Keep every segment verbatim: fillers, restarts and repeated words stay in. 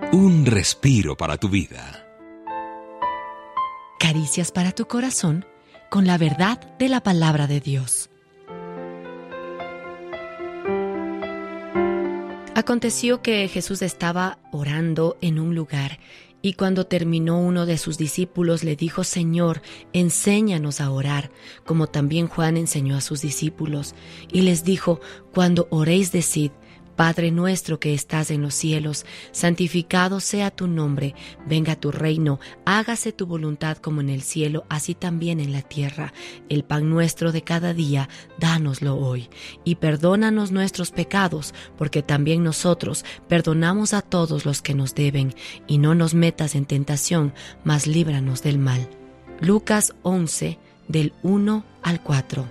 Un respiro para tu vida. Caricias para tu corazón con la verdad de la palabra de Dios. Aconteció que Jesús estaba orando en un lugar y cuando terminó uno de sus discípulos le dijo: Señor, enséñanos a orar, como también Juan enseñó a sus discípulos. Y les dijo: cuando oréis, decid: Padre nuestro que estás en los cielos, santificado sea tu nombre, venga tu reino, hágase tu voluntad como en el cielo, así también en la tierra. El pan nuestro de cada día, dánoslo hoy, y perdónanos nuestros pecados, porque también nosotros perdonamos a todos los que nos deben, y no nos metas en tentación, mas líbranos del mal. Lucas once, del uno al cuatro.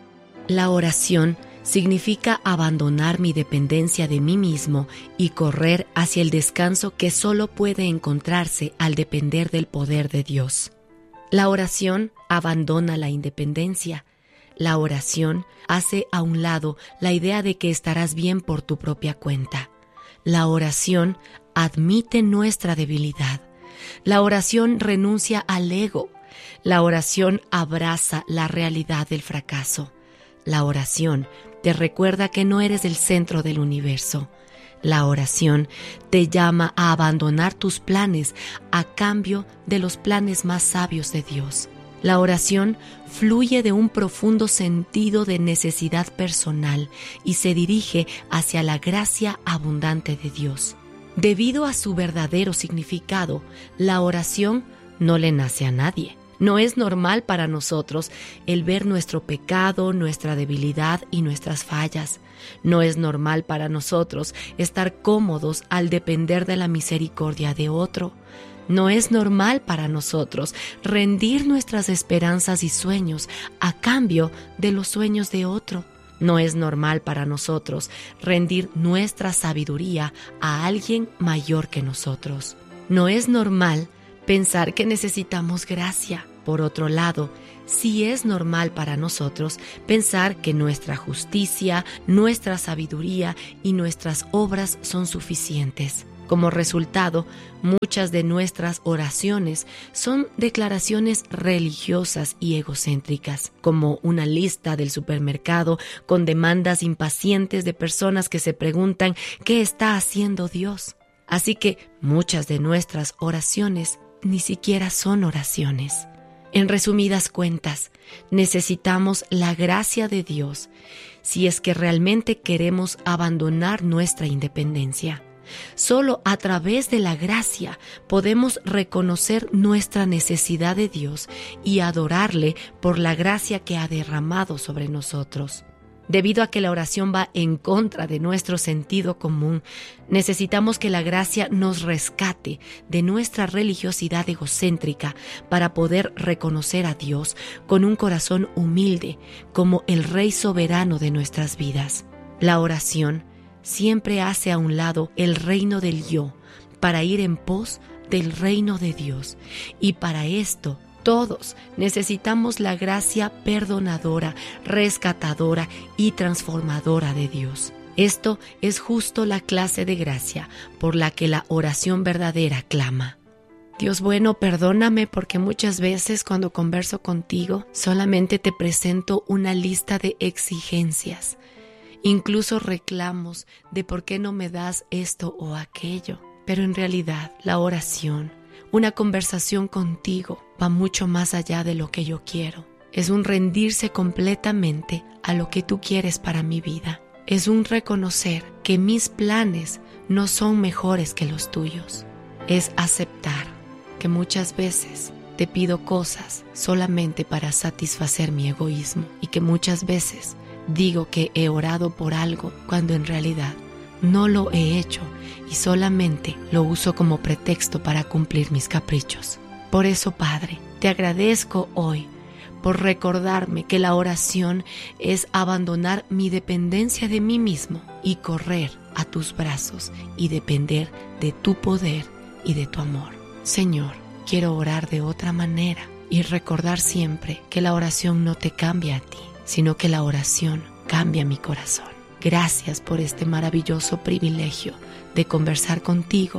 La oración significa abandonar mi dependencia de mí mismo y correr hacia el descanso que solo puede encontrarse al depender del poder de Dios. La oración abandona la independencia. La oración hace a un lado la idea de que estarás bien por tu propia cuenta. La oración admite nuestra debilidad. La oración renuncia al ego. La oración abraza la realidad del fracaso. La oración te recuerda que no eres el centro del universo. La oración te llama a abandonar tus planes a cambio de los planes más sabios de Dios. La oración fluye de un profundo sentido de necesidad personal y se dirige hacia la gracia abundante de Dios. Debido a su verdadero significado, la oración no le nace a nadie. No es normal para nosotros el ver nuestro pecado, nuestra debilidad y nuestras fallas. No es normal para nosotros estar cómodos al depender de la misericordia de otro. No es normal para nosotros rendir nuestras esperanzas y sueños a cambio de los sueños de otro. No es normal para nosotros rendir nuestra sabiduría a alguien mayor que nosotros. No es normal pensar que necesitamos gracia. Por otro lado, sí es normal para nosotros pensar que nuestra justicia, nuestra sabiduría y nuestras obras son suficientes. Como resultado, muchas de nuestras oraciones son declaraciones religiosas y egocéntricas, como una lista del supermercado con demandas impacientes de personas que se preguntan ¿qué está haciendo Dios? Así que muchas de nuestras oraciones ni siquiera son oraciones. En resumidas cuentas, necesitamos la gracia de Dios si es que realmente queremos abandonar nuestra independencia. Solo a través de la gracia podemos reconocer nuestra necesidad de Dios y adorarle por la gracia que ha derramado sobre nosotros. Debido a que la oración va en contra de nuestro sentido común, necesitamos que la gracia nos rescate de nuestra religiosidad egocéntrica para poder reconocer a Dios con un corazón humilde como el Rey soberano de nuestras vidas. La oración siempre hace a un lado el reino del yo para ir en pos del reino de Dios, y para esto todos necesitamos la gracia perdonadora, rescatadora y transformadora de Dios. Esto es justo la clase de gracia por la que la oración verdadera clama. Dios bueno, perdóname porque muchas veces cuando converso contigo solamente te presento una lista de exigencias, incluso reclamos de por qué no me das esto o aquello. Pero en realidad la oración, una conversación contigo, va mucho más allá de lo que yo quiero. Es un rendirse completamente a lo que tú quieres para mi vida. Es un reconocer que mis planes no son mejores que los tuyos. Es aceptar que muchas veces te pido cosas solamente para satisfacer mi egoísmo y que muchas veces digo que he orado por algo cuando en realidad no lo he hecho y solamente lo uso como pretexto para cumplir mis caprichos. Por eso, Padre, te agradezco hoy por recordarme que la oración es abandonar mi dependencia de mí mismo y correr a tus brazos y depender de tu poder y de tu amor. Señor, quiero orar de otra manera y recordar siempre que la oración no te cambia a ti, sino que la oración cambia mi corazón. Gracias por este maravilloso privilegio de conversar contigo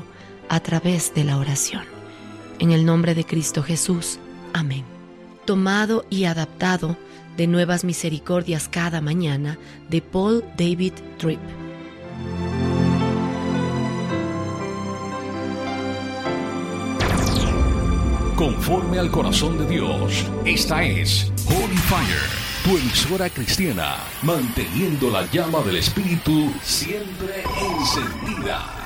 a través de la oración. En el nombre de Cristo Jesús. Amén. Tomado y adaptado de Nuevas Misericordias cada mañana, de Paul David Tripp. Conforme al corazón de Dios, esta es Holy Fire, tu emisora cristiana, manteniendo la llama del Espíritu siempre encendida.